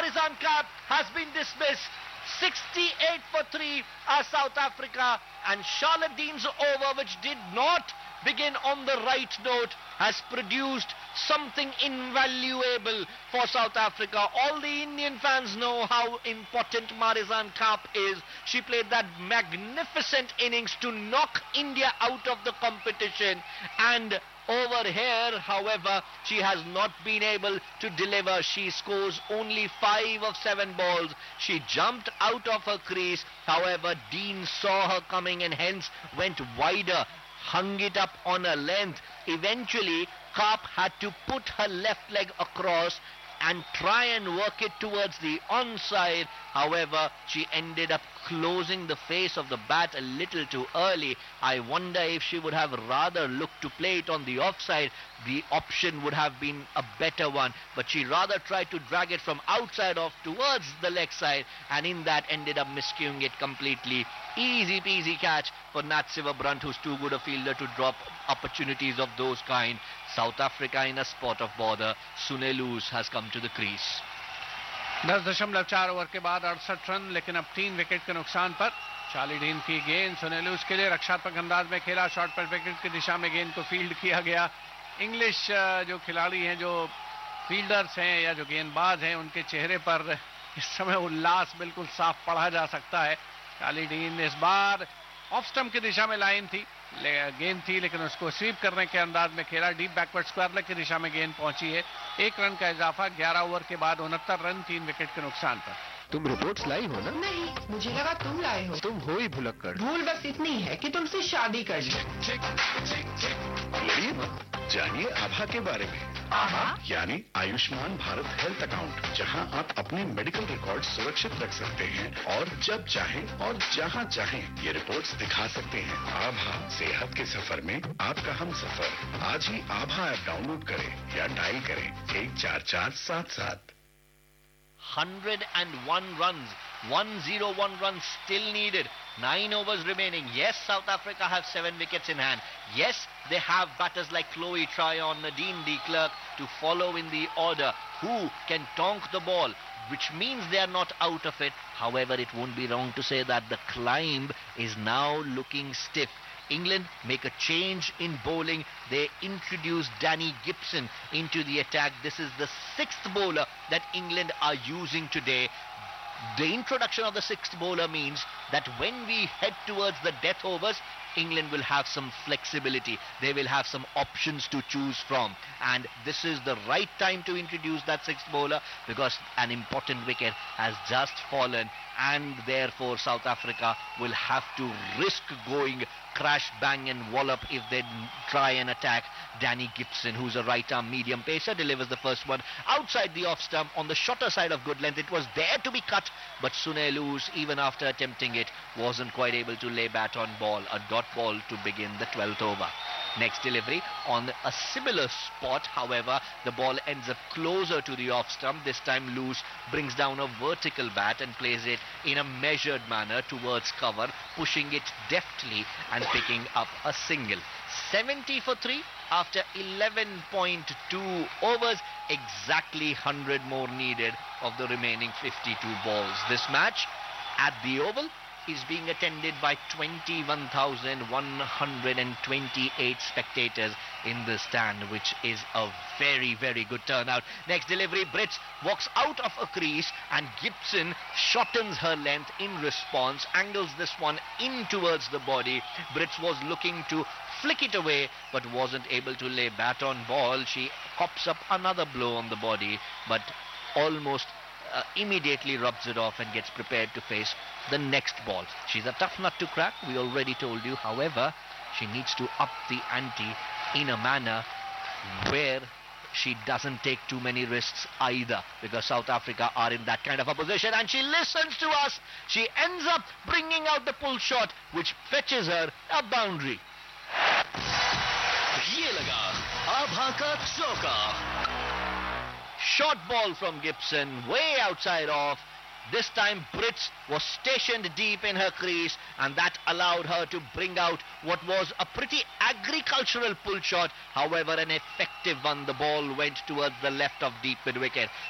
Marizanne Kapp has been dismissed. 68 for 3 are South Africa, and Charlotte Dean's over, which did not begin on the right note, has produced something invaluable for South Africa. All the Indian fans know how important Marizanne Kapp is. She played that magnificent innings to knock India out of the competition, and over here, however, she has not been able to deliver. She scores only 5 of 7 balls. She jumped out of her crease. However, Dean saw her coming and hence went wider, hung it up on a length. Eventually, Kapp had to put her left leg across and try and work it towards the onside. However, she ended up closing the face of the bat a little too early. I wonder if she would have rather looked to play it on the offside. The option would have been a better one, but she rather tried to drag it from outside off towards the leg side, and in that ended up miscuing it completely. Easy peasy catch for Nat Sivabrunt, who's too good a fielder to drop opportunities of those kind. South Africa in a spot of bother. Sunelus has come to the crease. 10.4 over के बाद 68 run, लेकिन अब 3 wicket के नुकसान पर Charlie dean की गेंद सुनेलूस के लिए रक्षात्मक अंदाज में खेला. शॉट पर विकेट की दिशा में गेंद को फील्ड किया गया. इंग्लिश जो खिलाड़ी हैं, जो फील्डर्स हैं या जो गेंदबाज हैं, उनके चेहरे पर इस समय उल्लास बिल्कुल साफ पढ़ा जा सकता है. चार्ली डीन इस बार ऑफ स्टंप की दिशा में लाइन थी, गेंद थी, लेकिन उसको स्वीप करने के अंदाज में खेला. डीप बैकवर्ड स्क्वायर लेग की दिशा में गेंद पहुंची है. 1 रन का इजाफा 11 ओवर के बाद 69 रन 3 विकेट के नुकसान पर. तुम रिपोर्ट्स लाई हो ना? नहीं, मुझे लगा तुम लाए हो. तुम हो ही भुलक्कड़. भूल बस इतनी है कि तुमसे शादी कर ली. लड़िए मत, जानिए आभा के बारे में. आभा यानी आयुष्मान भारत हेल्थ अकाउंट, जहां आप अपने मेडिकल रिकॉर्ड सुरक्षित रख सकते हैं और जब चाहें और जहां चाहें ये रिपोर्ट्स दिखा सकते हैं. आभा सेहत के सफर में आपका हम सफर. आज ही आभा ऐप डाउनलोड करें या डायल करें 14477. 101 runs, 101 runs still needed. 9 overs remaining. Yes, South Africa have 7 wickets in hand. Yes, they have batters like Chloe Tryon, Nadine de Klerk to follow in the order who can tonk the ball, which means they are not out of it. However, it won't be wrong to say that the climb is now looking stiff. England make a change in bowling. They introduce Danny Gibson into the attack. This is the 6th bowler that England are using today. The introduction of the 6th bowler means that when we head towards the death overs, England will have some flexibility. They will have some options to choose from. And this is the right time to introduce that 6th bowler, because an important wicket has just fallen, and therefore South Africa will have to risk going crash, bang and wallop if they try and attack Danny Gibson, who's a right-arm medium pacer. Delivers the first one outside the off stump on the shorter side of good length. It was there to be cut, but Sunelus, even after attempting it, wasn't quite able to lay bat on ball. A dot ball to begin the 12th over. Next delivery on a similar spot. However, the ball ends up closer to the off stump. This time Loose brings down a vertical bat and plays it in a measured manner towards cover, pushing it deftly and picking up a single. 70 for 3 after 11.2 overs. Exactly 100 more needed of the remaining 52 balls. This match at the Oval is being attended by 21,128 spectators in the stand, which is a very, very good turnout. Next delivery, Brits walks out of a crease and Gibson shortens her length in response, angles this one in towards the body. Brits was looking to flick it away but wasn't able to lay bat on ball. She cops up another blow on the body, but almost immediately rubs it off and gets prepared to face the next ball. She's a tough nut to crack, we already told you. However, she needs to up the ante in a manner where she doesn't take too many risks either, because South Africa are in that kind of a position, and she listens to us. She ends up bringing out the pull shot, which fetches her a boundary. ये लगा आभा का चौका. Short ball from Gibson, way outside off. This time Brits was stationed deep in her crease, and that allowed her to bring out what was a pretty agricultural pull shot. However, an effective one. The ball went towards the left of deep mid-wicket.